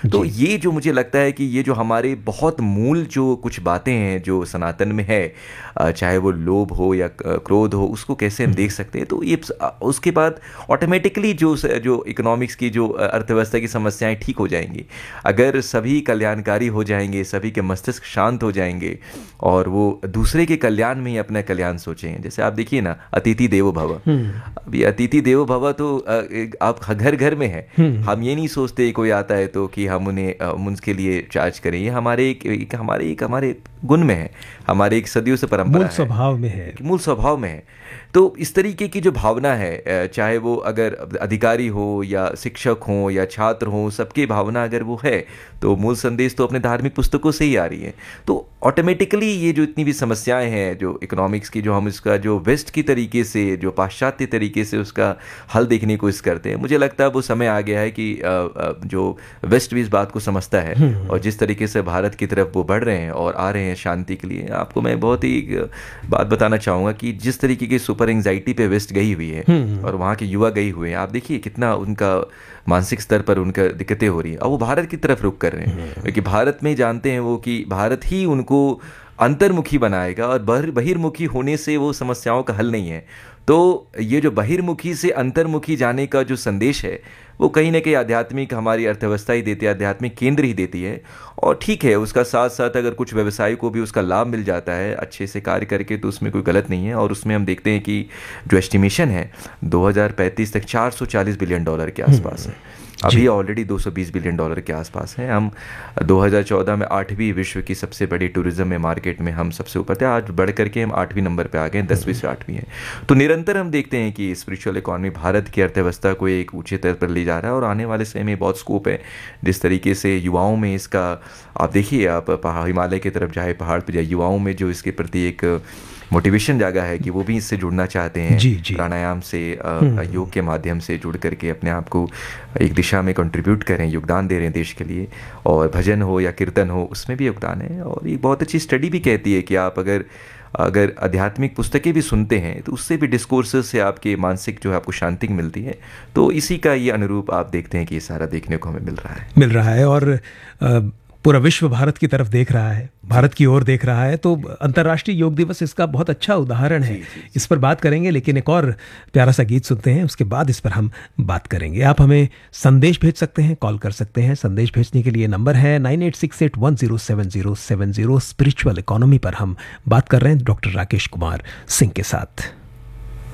तो ये जो मुझे लगता है कि ये जो हमारे बहुत मूल जो कुछ बातें हैं जो सनातन में है, चाहे वो लोभ हो या क्रोध हो, उसको कैसे हम देख सकते हैं। तो ये उसके बाद ऑटोमेटिकली जो इकोनॉमिक्स की जो अर्थव्यवस्था की समस्याएं ठीक हो जाएंगी। अगर सभी कल्याणकारी हो जाएंगे, सभी के मस्तिष्क शांत हो जाएंगे और वो दूसरे के कल्याण में ही अपना कल्याण सोचेंगे। जैसे आप देखिए ना, अतिथि देवो भव। अभी अतिथि देवो भव तो आप घर घर में है। हम ये नहीं सोचते कोई आता है तो कि हम उनके लिए चार्ज करें। ये हमारे गुण में है, हमारे एक सदियों से परंपरा मूल स्वभाव में है, मूल स्वभाव में है। तो इस तरीके की जो भावना है, चाहे वो अगर अधिकारी हो या शिक्षक हो या छात्र हो, सबकी भावना अगर वो है तो मूल संदेश तो अपने धार्मिक पुस्तकों से ही आ रही है। तो ऑटोमेटिकली ये जो इतनी भी समस्याएं हैं जो इकोनॉमिक्स की, जो हम इसका जो वेस्ट की तरीके से, जो पाश्चात्य तरीके से उसका हल देखने की कोशिश करते हैं, मुझे लगता है वो समय आ गया है कि जो वेस्ट भी इस बात को समझता है और जिस तरीके से भारत की तरफ वो बढ़ रहे हैं और आ रहे हैं शांति के लिए। आपको मैं बहुत ही बात बताना चाहूँगा कि जिस तरीके की सुपर एंजाइटी पे वेस्ट गई हुई है और वहाँ के युवा गई हुए हैं, आप देखिए कितना उनका मानसिक स्तर पर उनका दिक्कतें हो रही हैं। अब वो भारत की तरफ रुख कर रहे हैं क्योंकि भारत में जानते हैं वो कि भारत ही उनको अंतर्मुखी बनाएगा और बहिर्मुखी होने से वो समस्याओं का हल नहीं है। तो ये जो बहिर्मुखी से अंतर्मुखी जाने का जो संदेश है वो कहीं ना कहीं आध्यात्मिक हमारी अर्थव्यवस्था ही देती है, आध्यात्मिक केंद्र ही देती है। और ठीक है, उसका साथ साथ अगर कुछ व्यवसाय को भी उसका लाभ मिल जाता है अच्छे से कार्य करके तो उसमें कोई गलत नहीं है। और उसमें हम देखते हैं कि जो एस्टिमेशन है 2035 तक $440 बिलियन के आसपास है। अभी ऑलरेडी $220 बिलियन के आसपास हैं। हम 2014 में 8वीं विश्व की सबसे बड़ी टूरिज्म में मार्केट में हम सबसे ऊपर थे। आज बढ़ करके हम 8वीं नंबर पे आ गए, 10वीं से 8वीं हैं। तो निरंतर हम देखते हैं कि स्पिरिचुअल इकोनॉमी भारत की अर्थव्यवस्था को एक ऊंचे स्तर पर ले जा रहा है और आने वाले समय में बहुत स्कोप है। जिस तरीके से युवाओं में इसका, आप देखिए, आप हिमालय की तरफ जाए, पहाड़ पर जाए, युवाओं में जो इसके प्रति एक मोटिवेशन जागा है कि वो भी इससे जुड़ना चाहते हैं। प्राणायाम से, योग के माध्यम से जुड़ करके अपने आप को एक दिशा में कंट्रीब्यूट करें, योगदान दे रहे हैं देश के लिए। और भजन हो या कीर्तन हो, उसमें भी योगदान है। और एक बहुत अच्छी स्टडी भी कहती है कि आप अगर आध्यात्मिक पुस्तकें भी सुनते हैं तो उससे भी डिस्कोर्सेस से आपके मानसिक जो है आपको शांति मिलती है। तो इसी का ये अनुरूप आप देखते हैं कि ये सारा देखने को हमें मिल रहा है और पूरा विश्व भारत की तरफ देख रहा है, भारत की ओर देख रहा है। तो अंतर्राष्ट्रीय योग दिवस इसका बहुत अच्छा उदाहरण है। इस पर बात करेंगे, लेकिन एक और प्यारा सा गीत सुनते हैं, उसके बाद इस पर हम बात करेंगे। आप हमें संदेश भेज सकते हैं, कॉल कर सकते हैं। संदेश भेजने के लिए नंबर है 9868107070। स्पिरिचुअल इकोनॉमी पर हम बात कर रहे हैं डॉक्टर राकेश कुमार सिंह के साथ।